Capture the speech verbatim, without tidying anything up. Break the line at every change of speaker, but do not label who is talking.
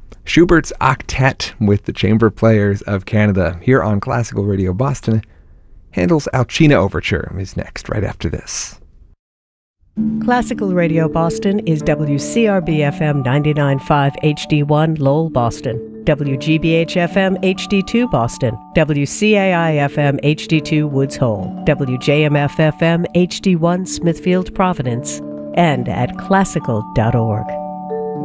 Schubert's Octet with the Chamber Players of Canada here on Classical Radio Boston. Handel's Alcina Overture is next, right after this.
Classical Radio Boston is W C R B F M ninety-nine point five H D one Lowell, Boston, W G B H F M H D two Boston, W C A I F M H D two Woods Hole, W J M F F M H D one Smithfield, Providence, and at classical dot org.